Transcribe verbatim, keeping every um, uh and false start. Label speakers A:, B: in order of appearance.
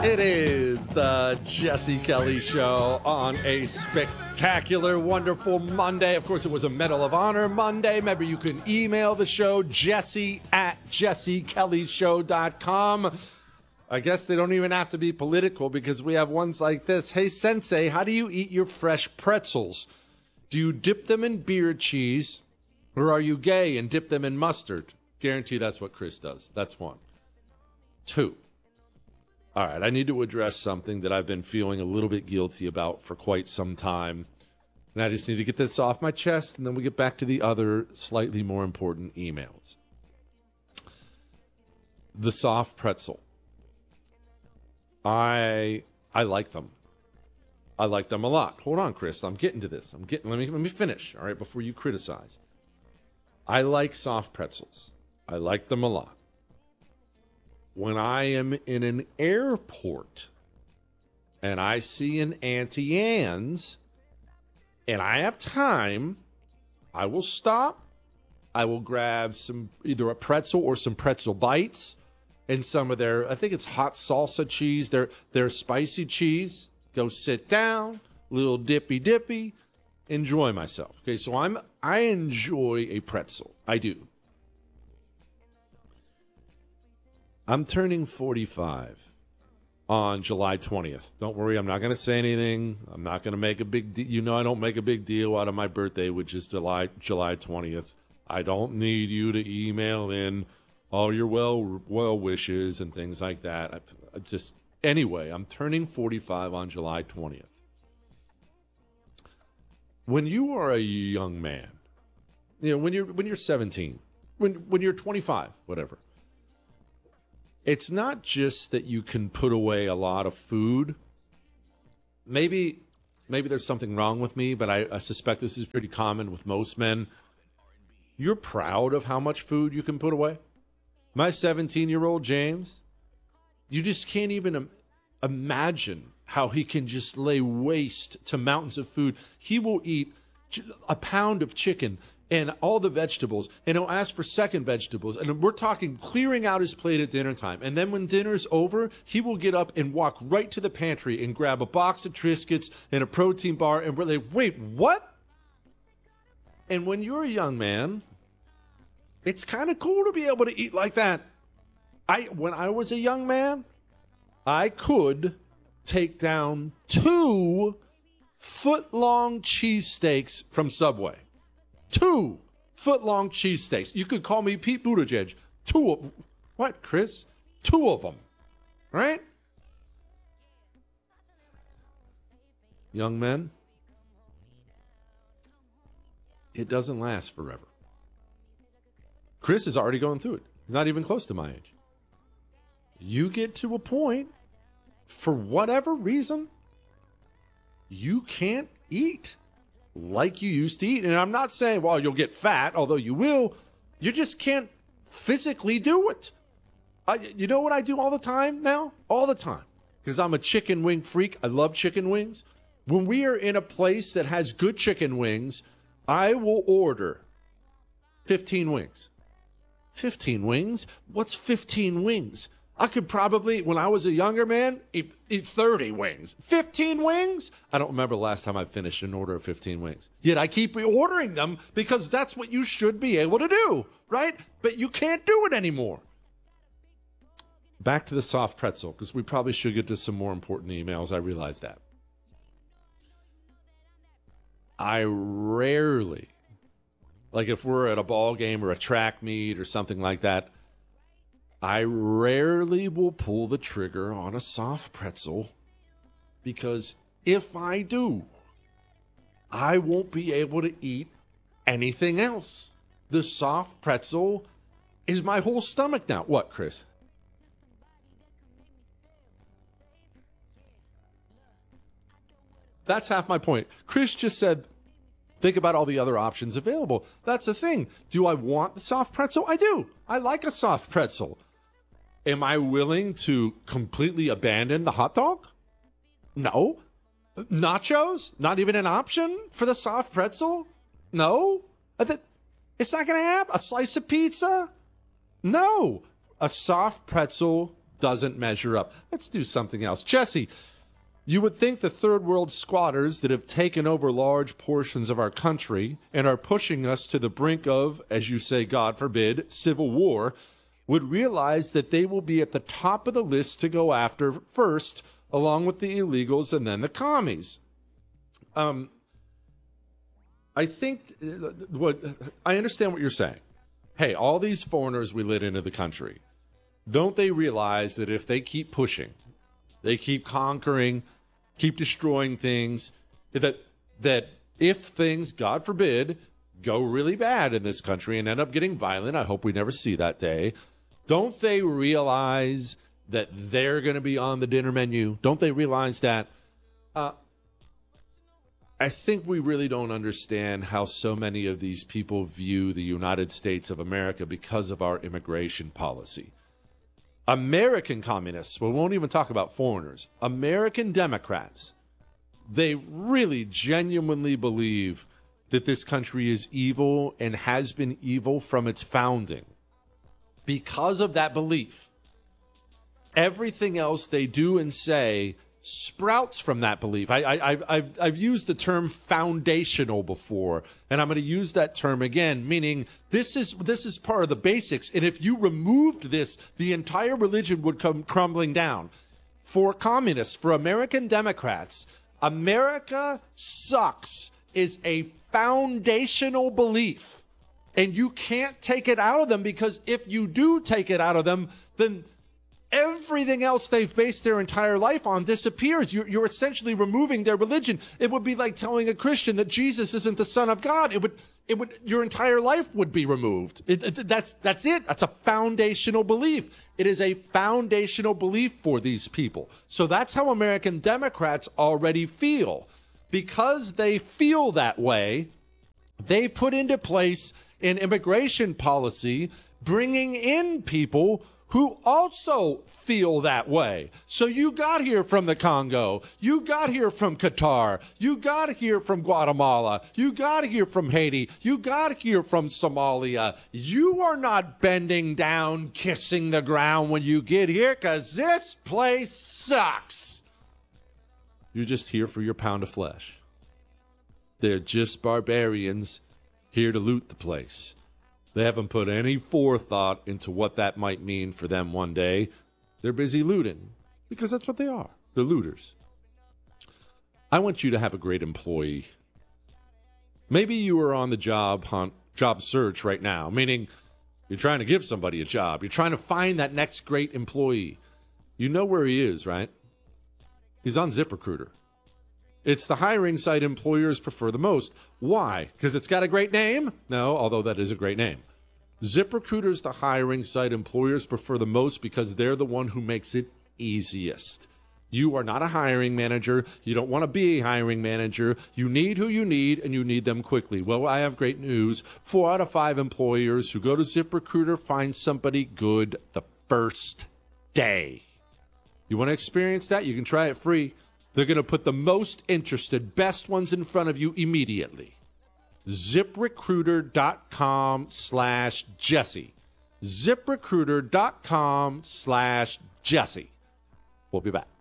A: It is the Jesse Kelly Show on a spectacular, wonderful Monday. Of course, it was a Medal of Honor Monday. Remember, you can email the show, jesse at jesse kelly show dot com. I guess they don't even have to be political because we have ones like this. Hey, Sensei, how do you eat your fresh pretzels? Do you dip them in beer cheese, or are you gay and dip them in mustard? Guarantee that's what Chris does. That's one. Two. All right, I need to address something that I've been feeling a little bit guilty about for quite some time. And I just need to get this off my chest, and then we get back to the other slightly more important emails. The soft pretzel. I I like them. I like them a lot. Hold on, Chris. I'm getting to this. I'm getting let me let me finish, all right, before you criticize. I like soft pretzels. I like them a lot. When I am in an airport and I see an Auntie Anne's and I have time, I will stop. I will grab some either a pretzel or some pretzel bites and some of their, I think it's hot salsa cheese, their their spicy cheese. Go sit down, little dippy dippy, enjoy myself. Okay, so I'm I enjoy a pretzel. I do. I'm turning forty-five on July twentieth. Don't worry, I'm not going to say anything. I'm not going to make a big deal. You know I don't make a big deal out of my birthday, which is July July twentieth. I don't need you to email in all your well well wishes and things like that. I, I just anyway, I'm turning forty-five on July twentieth. When you are a young man, you know, when you're when you're seventeen, when when you're twenty-five, whatever. It's not just that you can put away a lot of food. Maybe maybe there's something wrong with me, but I, I suspect this is pretty common with most men. You're proud of how much food you can put away. My seventeen-year-old James, you just can't even im- imagine how he can just lay waste to mountains of food. He will eat a pound of chicken and all the vegetables, and he'll ask for second vegetables. And we're talking clearing out his plate at dinner time. And then when dinner's over, he will get up and walk right to the pantry and grab a box of Triscuits and a protein bar. And we're like, wait, what? And when you're a young man, it's kind of cool to be able to eat like that. I when I was a young man, I could take down two foot-long cheesesteaks from Subway. Two foot-long cheesesteaks. You could call me Pete Buttigieg. Two of what, Chris? Two of them, right? Young men, it doesn't last forever. Chris is already going through it. He's not even close to my age. You get to a point, for whatever reason, you can't eat like you used to eat. And I'm not saying, well, you'll get fat, although you will. You just can't physically do it. I, you know what I do all the time now? All the time. Because I'm a chicken wing freak. I love chicken wings. When we are in a place that has good chicken wings, I will order fifteen wings. fifteen wings? What's fifteen wings? I could probably, when I was a younger man, eat, eat thirty wings. fifteen wings? I don't remember the last time I finished an order of fifteen wings. Yet I keep ordering them because that's what you should be able to do, right? But you can't do it anymore. Back to the soft pretzel, because we probably should get to some more important emails. I realize that. I rarely, like if we're at a ball game or a track meet or something like that, I rarely will pull the trigger on a soft pretzel because if I do, I won't be able to eat anything else. The soft pretzel is my whole stomach now. What, Chris? That's half my point. Chris just said, think about all the other options available. That's the thing. Do I want the soft pretzel? I do. I like a soft pretzel. Am I willing to completely abandon the hot dog? No. Nachos? Not even an option for the soft pretzel? No. It's not going to happen. A slice of pizza? No. A soft pretzel doesn't measure up. Let's do something else. Jesse, you would think the third world squatters that have taken over large portions of our country and are pushing us to the brink of, as you say, God forbid, civil war, would realize that they will be at the top of the list to go after first, along with the illegals and then the commies. Um, I think what I understand what you're saying. Hey, all these foreigners we let into the country, don't they realize that if they keep pushing, they keep conquering, keep destroying things, that that if things, God forbid, go really bad in this country and end up getting violent, I hope we never see that day, don't they realize that they're going to be on the dinner menu? Don't they realize that? Uh, I think we really don't understand how so many of these people view the United States of America because of our immigration policy. American communists, we won't even talk about foreigners, American Democrats, they really genuinely believe that this country is evil and has been evil from its founding. Because of that belief, everything else they do and say sprouts from that belief. I, I, I've, I've used the term foundational before, and I'm going to use that term again, meaning this is this is part of the basics. And if you removed this, the entire religion would come crumbling down. For communists, for American Democrats, America sucks is a foundational belief. And you can't take it out of them, because if you do take it out of them, then everything else they've based their entire life on disappears. You're, you're essentially removing their religion. It would be like telling a Christian that Jesus isn't the Son of God. It would, it would, your entire life would be removed. It, it, that's, that's it. That's a foundational belief. It is a foundational belief for these people. So that's how American Democrats already feel. Because they feel that way, they put into place an immigration policy bringing in people who also feel that way. So you got here from the Congo, you got here from Qatar, you got here from Guatemala, you got here from Haiti, you got here from Somalia. You are not bending down, kissing the ground when you get here, because this place sucks. You're just here for your pound of flesh. They're just barbarians here to loot the place. They haven't put any forethought into what that might mean for them one day. They're busy looting, because that's what they are. They're looters. I want you to have a great employee. Maybe you are on the job hunt, job search right now, meaning you're trying to give somebody a job. You're trying to find that next great employee. You know where he is, right? He's on ZipRecruiter. It's the hiring site employers prefer the most. Why? Because it's got a great name? No, although that is a great name. ZipRecruiter's the hiring site employers prefer the most because they're the one who makes it easiest. You are not a hiring manager. You don't want to be a hiring manager. You need who you need, and you need them quickly. Well, I have great news. Four out of five employers who go to ZipRecruiter find somebody good the first day. You want to experience that? You can try it free. They're going to put the most interested, best ones in front of you immediately. ZipRecruiter.com slash Jesse. ZipRecruiter.com slash Jesse. We'll be back.